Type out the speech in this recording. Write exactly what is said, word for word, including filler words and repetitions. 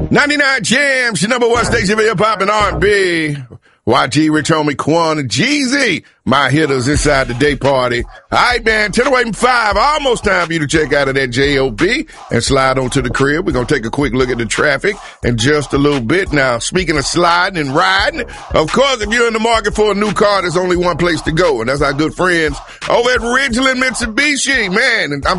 ninety-nine Jams, your number one station for hip-hop and R and B. Y G, Rich Homie, Quan, and Jeezy, my hitters inside the day party. All right, man, ten away from five. Almost time for you to check out of that J O B and slide on to the crib. We're going to take a quick look at the traffic in just a little bit. Now, speaking of sliding and riding, of course, if you're in the market for a new car, there's only one place to go, and that's our good friends over at Ridgeland Mitsubishi. Man, I'm